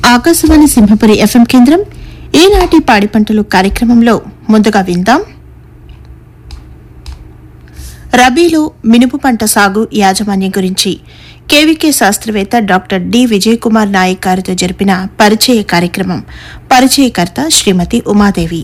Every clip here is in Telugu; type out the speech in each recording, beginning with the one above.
ఆకాశవాణి సింహపురి ఎఫ్ఎం కేంద్రం ఈనాటి పాడి పంటలు కార్యక్రమంలో ముందుగా విందాం. రబీలో మినుపు పంట సాగు యాజమాన్యం గురించి కేవీకే శాస్త్రవేత్త డాక్టర్ డి విజయ్ కుమార్ నాయక్ గారితో జరిపిన పరిచయ కార్యక్రమం. పరిచయకర్త శ్రీమతి ఉమాదేవి.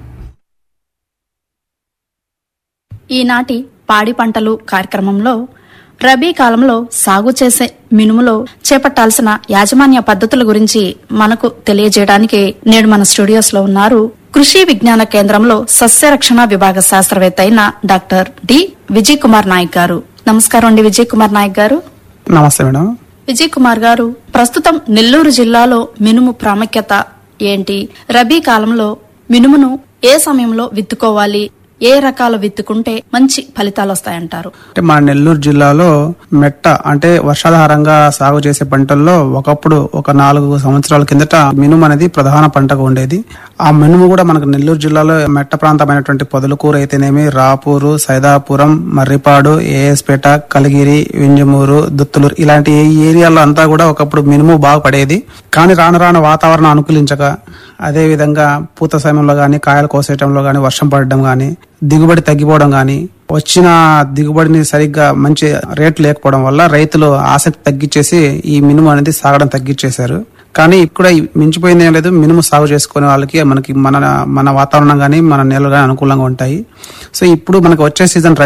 ఈనాటి పాడి పంటలు కార్యక్రమంలో రబీ కాలంలో సాగు చేసే మినుములో చేపట్టాల్సిన యాజమాన్య పద్ధతుల గురించి మనకు తెలియజేయడానికి నేడు మన స్టూడియోస్ లో ఉన్నారు కృషి విజ్ఞాన కేంద్రంలో సస్యరక్షణ విభాగ శాస్త్రవేత్త అయిన డాక్టర్ డి విజయ్ కుమార్ నాయక్ గారు. నమస్కారం అండి విజయ్ కుమార్ నాయక్ గారు. నమస్తే మేడం. విజయ్ కుమార్ గారు, ప్రస్తుతం నెల్లూరు జిల్లాలో మినుము ప్రాముఖ్యత ఏంటి? రబీ కాలంలో మినుమును ఏ సమయంలో విత్తుకోవాలి? ఏ రకాలు విత్తుకుంటే మంచి ఫలితాలు వస్తాయంటారు? అంటే మన నెల్లూరు జిల్లాలో మెట్ట అంటే వర్షాధారంగా సాగు చేసే పంటల్లో ఒకప్పుడు ఒక 4 సంవత్సరాల కిందట మినుము అనేది ప్రధాన పంటగా ఉండేది. ఆ మినుము కూడా మనకు నెల్లూరు జిల్లాలో మెట్ట ప్రాంతమైనటువంటి పొదలకూరు అయితేనేమి, రాపూరు, సైదాపురం, మర్రిపాడు, ఏఎస్పేట, కలిగిరి, వింజమూరు, దుత్తులూరు ఇలాంటి ఏరియాలో అంతా కూడా ఒకప్పుడు మినుము బాగా పడేది. కానీ రాను రాను వాతావరణం అనుకూలించక, అదే విధంగా పూత సమయంలో గానీ, కాయలు కోసేయటంలో గానీ, వర్షం పడడం గానీ, దిగుబడి తగ్గిపోవడం గానీ, వచ్చిన దిగుబడిని సరిగ్గా మంచి రేట్లు లేకపోవడం వల్ల రైతులు ఆసక్తి తగ్గించేసి ఈ మినుము అనేది సాగడం తగ్గించేశారు. కానీ ఇప్పుడు మించిపోయింది ఏం లేదు. మినుము సాగు చేసుకునే వాళ్ళకి మనకి మన వాతావరణం గానీ, మన నేలలు గానీ అనుకూలంగా ఉంటాయి. సో ఇప్పుడు మనకు వచ్చే సీజన్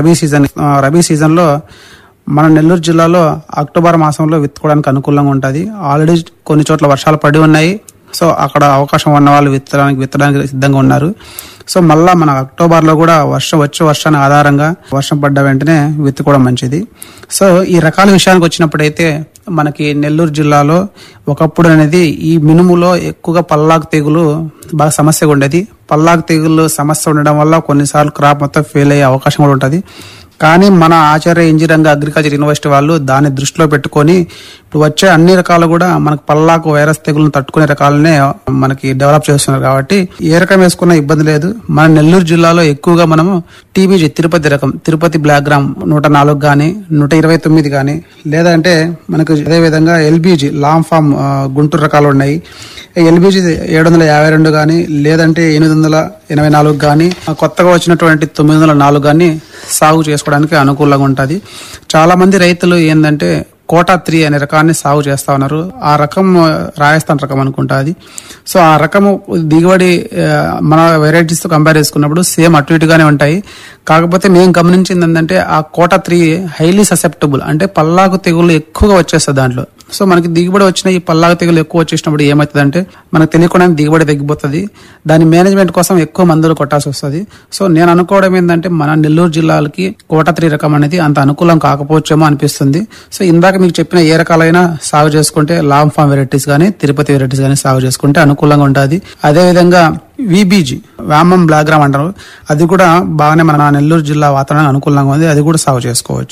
రబీ సీజన్ లో మన నెల్లూరు జిల్లాలో అక్టోబర్ మాసంలో విత్తుకోవడానికి అనుకూలంగా ఉంటుంది. ఆల్రెడీ కొన్ని చోట్ల వర్షాలు పడి ఉన్నాయి. సో అక్కడ అవకాశం ఉన్న వాళ్ళు విత్తడానికి సిద్ధంగా ఉన్నారు. సో మళ్ళా మన అక్టోబర్ లో కూడా వర్షాన్ని ఆధారంగా వర్షం పడ్డ వెంటనే విత్తుకోవడం మంచిది. సో ఈ రకాల విషయానికి వచ్చినప్పుడైతే మనకి నెల్లూరు జిల్లాలో ఒకప్పుడు అనేది ఈ మినుములో ఎక్కువగా పల్లాకు తెగులు బాగా సమస్యగా ఉండేది. పల్లాకు తెగులు సమస్య ఉండడం వల్ల కొన్నిసార్లు క్రాప్ మొత్తం ఫెయిల్ అయ్యే అవకాశం కూడా ఉంటుంది. కానీ మన ఆచార్య ఇంజనీరింగ్ అగ్రికల్చర్ యూనివర్సిటీ వాళ్ళు దాన్ని దృష్టిలో పెట్టుకొని ఇప్పుడు వచ్చే అన్ని రకాలు కూడా మనకు పల్లాకు వైరస్ తెగులను తట్టుకునే రకాలనే మనకి డెవలప్ చేస్తున్నారు. కాబట్టి ఏ రకం వేసుకున్నా ఇబ్బంది లేదు. మన నెల్లూరు జిల్లాలో ఎక్కువగా మనము టీబీజీ తిరుపతి రకం, తిరుపతి బ్లాక్ గ్రామ్ 104 గానీ, 129 గానీ, లేదంటే మనకు అదే విధంగా ఎల్బీజీ లాంగ్ ఫామ్ గుంటూరు రకాలు ఉన్నాయి. ఎల్బీజీ 752 గానీ, లేదంటే 884 గానీ, కొత్తగా వచ్చినటువంటి 904 గానీ సాగు చేసుకోవడానికి అనుకూలంగా ఉంటుంది. చాలా మంది రైతులు ఏంటంటే కోటా 3 అనే రకాన్ని సాగు చేస్తా ఉన్నారు. ఆ రకం రాజస్థాన్ రకం అనుకుంటా అది. సో ఆ రకము దిగుబడి మన వెరైటీస్ తో కంపేర్ చేసుకున్నప్పుడు సేమ్ అటు ఇటుగానే ఉంటాయి. కాకపోతే మేము గమనించింది ఏంటంటే ఆ కోటా 3 హైలీ ససెప్టబుల్, అంటే పల్లాకు తెగులు ఎక్కువగా వచ్చేస్తుంది దాంట్లో. సో మనకి దిగుబడి వచ్చిన ఈ పల్లాకు తెగులు ఎక్కువ వచ్చేసినప్పుడు ఏమవుతుందంటే మనకు తెలియకుండా దిగుబడి తగ్గిపోతుంది. దాని మేనేజ్మెంట్ కోసం ఎక్కువ మందులు కొట్టాల్సి వస్తుంది. సో నేను అనుకోవడం ఏంటంటే మన నెల్లూరు జిల్లాలకి కోటా 3 రకం అనేది అంత అనుకూలం కాకపోవచ్చేమో అనిపిస్తుంది. సో ఇందాక మీకు చెప్పిన ఏ రకాలైనా సాగు చేసుకుంటే లాంగ్ ఫామ్ వెరైటీస్ గానీ, తిరుపతి వెరైటీస్ గానీ సాగు చేసుకుంటే అనుకూలంగా ఉంటుంది. అదే విధంగా విబీజీ వ్యామం బ్లాక్ గ్రామ్ అంటారు, అది కూడా బాగానే మన నెల్లూరు జిల్లా వాతావరణానికి అనుకూలంగా ఉంది. అది కూడా సాగు చేసుకోవచ్చు.